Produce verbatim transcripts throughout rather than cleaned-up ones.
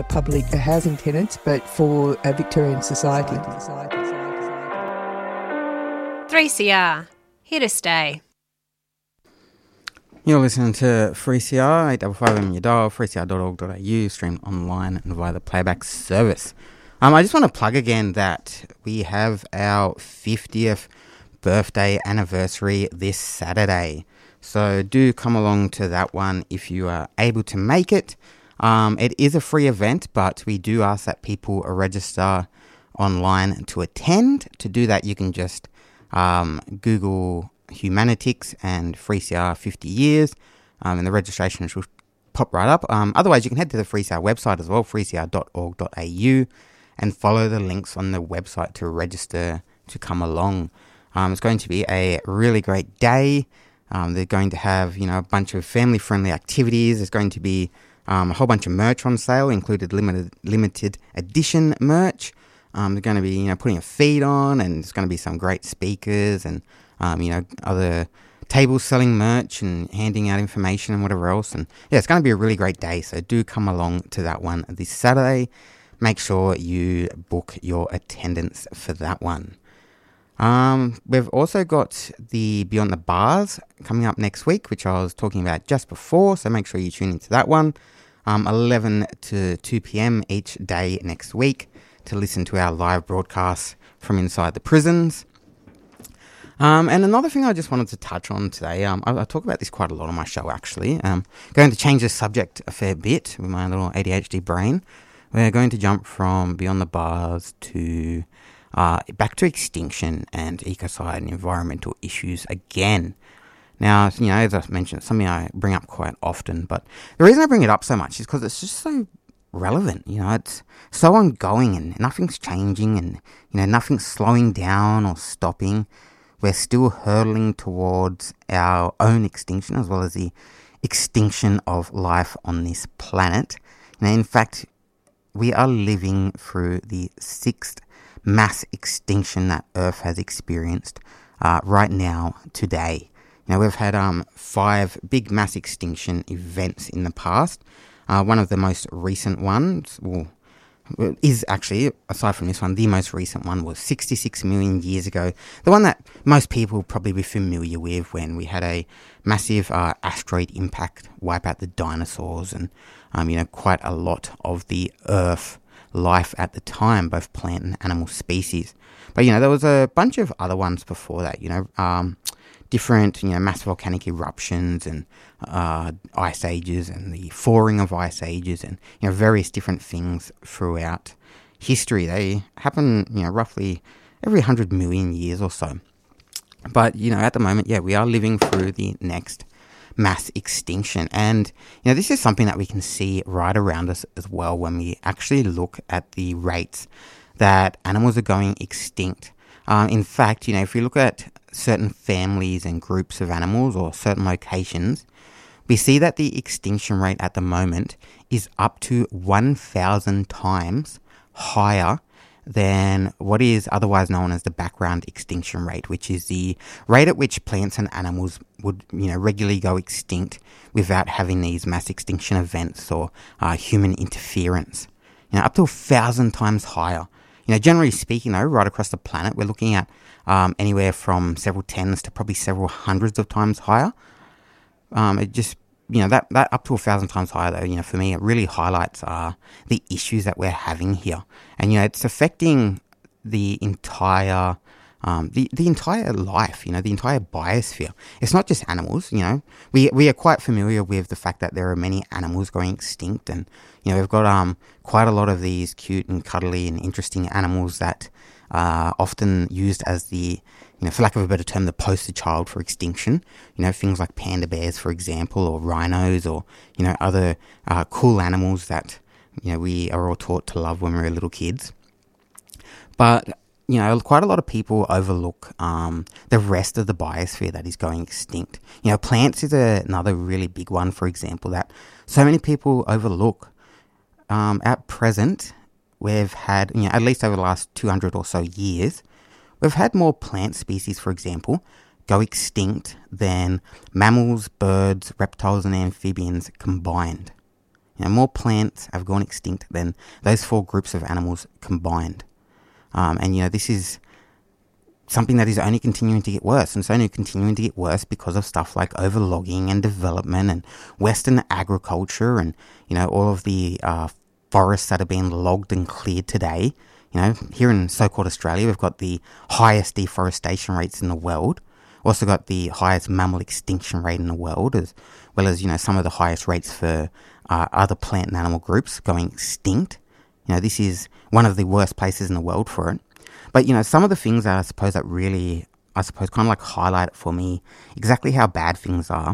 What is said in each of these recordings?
public housing tenants, but for a Victorian society. three C R, here to stay. You're listening to three C R, eight five five on your dial, three c r dot org dot a u, streamed online and via the playback service. Um, I just want to plug again that we have our fiftieth birthday anniversary this Saturday. So do come along to that one if you are able to make it. Um, it is a free event, but we do ask that people register online to attend. To do that, you can just um, Google Humanitix and three C R fifty years, um, and the registration will pop right up. Um, otherwise, you can head to the three C R website as well, three c r dot org dot a u, and follow the links on the website to register to come along. Um, it's going to be a really great day. Um, they're going to have, you know, a bunch of family-friendly activities. There's going to be um, a whole bunch of merch on sale, included limited limited edition merch. Um, they're going to be, you know, putting a feed on, and there's going to be some great speakers and, um, you know, other tables selling merch and handing out information and whatever else. And yeah, it's going to be a really great day. So do come along to that one this Saturday. Make sure you book your attendance for that one. Um, we've also got the Beyond the Bars coming up next week, which I was talking about just before, so make sure you tune into that one, um, eleven to two p.m. each day next week to listen to our live broadcasts from inside the prisons. Um, and another thing I just wanted to touch on today, um, I, I talk about this quite a lot on my show actually, um, going to change the subject a fair bit with my little A D H D brain. We're going to jump from Beyond the Bars to uh, back to extinction and ecocide and environmental issues again. Now, you know, as I mentioned, it's something I bring up quite often, but the reason I bring it up so much is because it's just so relevant. You know, it's so ongoing and nothing's changing and, you know, nothing's slowing down or stopping. We're still hurtling towards our own extinction as well as the extinction of life on this planet. Now, in fact, we are living through the sixth mass extinction that Earth has experienced uh, right now, today. Now, we've had um, five big mass extinction events in the past. Uh, one of the most recent ones, well, is actually, aside from this one, the most recent one was sixty-six million years ago. The one that most people will probably be familiar with, when we had a massive uh, asteroid impact wipe out the dinosaurs and, um, you know, quite a lot of the Earth life at the time, both plant and animal species. But, you know, there was a bunch of other ones before that, you know, um, different, you know, massive volcanic eruptions and uh, ice ages and the thawing of ice ages and, you know, various different things throughout history. They happen, you know, roughly every one hundred million years or so. But, you know, at the moment, yeah, we are living through the next mass extinction. And, you know, this is something that we can see right around us as well when we actually look at the rates that animals are going extinct. Uh, in fact, you know, if we look at certain families and groups of animals or certain locations, we see that the extinction rate at the moment is up to one thousand times higher than what is otherwise known as the background extinction rate, which is the rate at which plants and animals would, you know, regularly go extinct without having these mass extinction events or uh, human interference. You know, up to a thousand times higher. You know, generally speaking, though, right across the planet, we're looking at um, anywhere from several tens to probably several hundreds of times higher. Um, it just, you know, that, that up to a thousand times higher, though, you know, for me, it really highlights uh, the issues that we're having here. And, you know, it's affecting the entire, um, the, the entire life, you know, the entire biosphere. It's not just animals, you know. We, we are quite familiar with the fact that there are many animals going extinct, and, you know, we've got um quite a lot of these cute and cuddly and interesting animals that are often used as the, you know, for lack of a better term, the poster child for extinction. You know, things like panda bears, for example, or rhinos, or, you know, other uh, cool animals that, you know, we are all taught to love when we were little kids. But, you know, quite a lot of people overlook um, the rest of the biosphere that is going extinct. You know, plants is a, another really big one, for example, that so many people overlook. Um, at present, we've had, you know, at least over the last two hundred or so years, we've had more plant species, for example, go extinct than mammals, birds, reptiles, and amphibians combined. You know, more plants have gone extinct than those four groups of animals combined. Um, and, you know, this is something that is only continuing to get worse. And it's only continuing to get worse because of stuff like overlogging and development and Western agriculture and, you know, all of the uh, forests that are being logged and cleared today. You know, here in so-called Australia, we've got the highest deforestation rates in the world. Also got the highest mammal extinction rate in the world, as well as, you know, some of the highest rates for uh, other plant and animal groups going extinct. You know, this is one of the worst places in the world for it. But, you know, some of the things that I suppose that really, I suppose, kind of like highlight it for me, exactly how bad things are,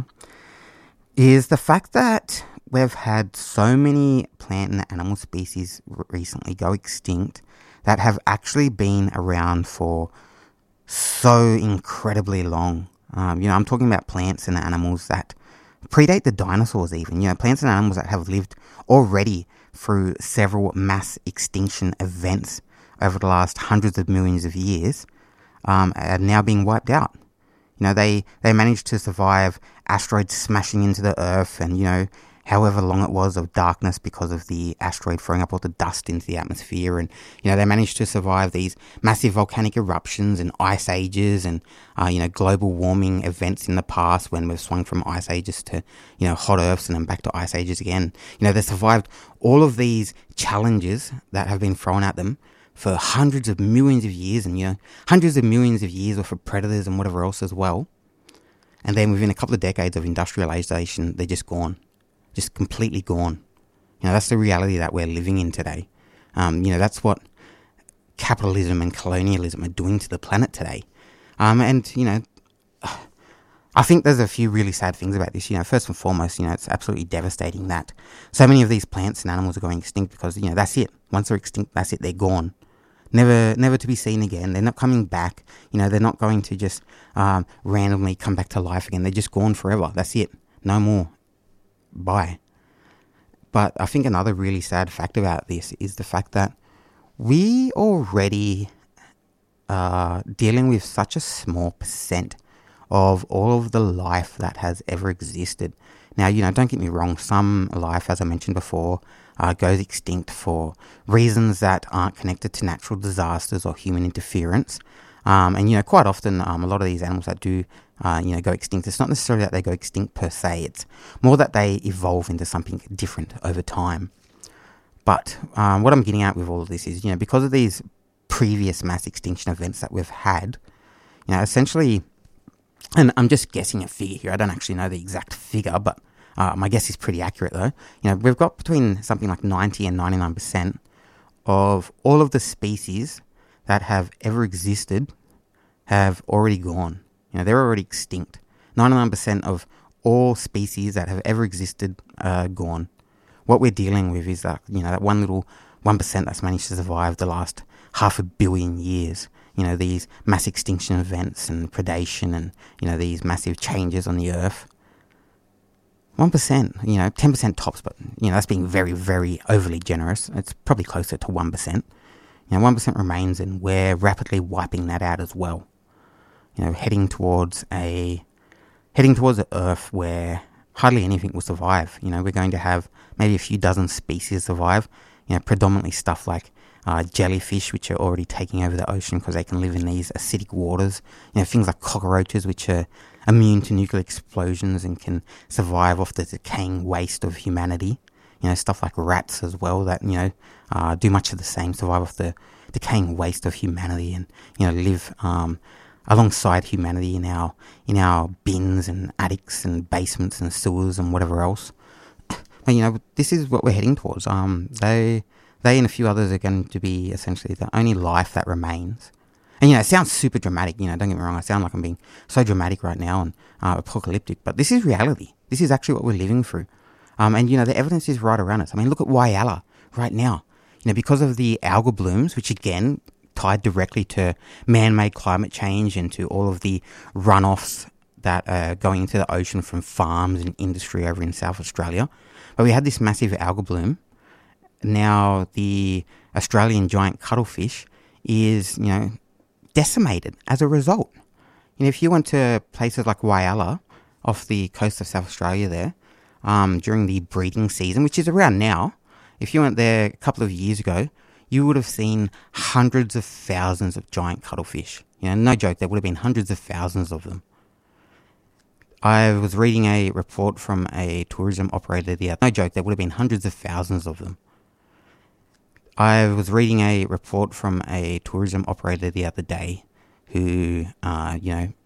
is the fact that we've had so many plant and animal species r- recently go extinct that have actually been around for so incredibly long. Um, you know, I'm talking about plants and animals that predate the dinosaurs even. You know, plants and animals that have lived already through several mass extinction events over the last hundreds of millions of years um, are now being wiped out. You know, they, they managed to survive asteroids smashing into the Earth and, you know, however long it was of darkness because of the asteroid throwing up all the dust into the atmosphere. And, you know, they managed to survive these massive volcanic eruptions and ice ages and, uh, you know, global warming events in the past when we've swung from ice ages to, you know, hot Earths and then back to ice ages again. You know, they survived all of these challenges that have been thrown at them for hundreds of millions of years and, you know, hundreds of millions of years worth of predators and whatever else as well. And then within a couple of decades of industrialization, they're just gone. Just completely gone. You know, that's the reality that we're living in today. Um, you know, that's what capitalism and colonialism are doing to the planet today. Um, and, you know, I think there's a few really sad things about this. You know, first and foremost, you know, it's absolutely devastating that so many of these plants and animals are going extinct because, you know, that's it. Once they're extinct, that's it. They're gone. Never, never to be seen again. They're not coming back. You know, they're not going to just um, randomly come back to life again. They're just gone forever. That's it. No more. Bye. But I think another really sad fact about this is the fact that we already are dealing with such a small percent of all of the life that has ever existed. Now, you know, don't get me wrong, some life, as I mentioned before, uh, goes extinct for reasons that aren't connected to natural disasters or human interference. Um, and, you know, quite often, um, a lot of these animals that do, uh, you know, go extinct, it's not necessarily that they go extinct per se. It's more that they evolve into something different over time. But um, what I'm getting at with all of this is, you know, because of these previous mass extinction events that we've had, you know, essentially, and I'm just guessing a figure here. I don't actually know the exact figure, but uh, my guess is pretty accurate, though. You know, we've got between something like ninety and ninety-nine percent of all of the species that have ever existed have already gone. You know, they're already extinct. ninety-nine percent of all species that have ever existed are gone. What we're dealing with is that, you know, that one little one percent that's managed to survive the last half a billion years. You know, these mass extinction events and predation and, you know, these massive changes on the Earth. one percent, you know, ten percent tops, but, you know, that's being very, very overly generous. It's probably closer to one percent. You know, one percent remains and we're rapidly wiping that out as well. You know, heading towards a, heading towards an Earth where hardly anything will survive. You know, we're going to have maybe a few dozen species survive. You know, predominantly stuff like uh, jellyfish, which are already taking over the ocean because they can live in these acidic waters. You know, things like cockroaches, which are immune to nuclear explosions and can survive off the decaying waste of humanity. You know, stuff like rats as well that, you know, uh, do much of the same, survive off the decaying waste of humanity and, you know, live um, alongside humanity in our in our bins and attics and basements and sewers and whatever else. But, you know, this is what we're heading towards. Um, they, they and a few others are going to be essentially the only life that remains. And, you know, it sounds super dramatic. You know, don't get me wrong. I sound like I'm being so dramatic right now and uh, apocalyptic. But this is reality. This is actually what we're living through. Um, and, you know, the evidence is right around us. I mean, look at Whyalla right now. You know, because of the algal blooms, which, again, tied directly to man-made climate change and to all of the runoffs that are going into the ocean from farms and industry over in South Australia. But we had this massive algal bloom. Now the Australian giant cuttlefish is, you know, decimated as a result. You know, if you went to places like Whyalla off the coast of South Australia there, um, during the breeding season, which is around now. If you went there a couple of years ago, you would have seen hundreds of thousands of giant cuttlefish. You know, no joke, there would have been hundreds of thousands of them. I was reading a report from a tourism operator the other. No joke, there would have been hundreds of thousands of them. I was reading a report from a tourism operator the other day who, uh, you know,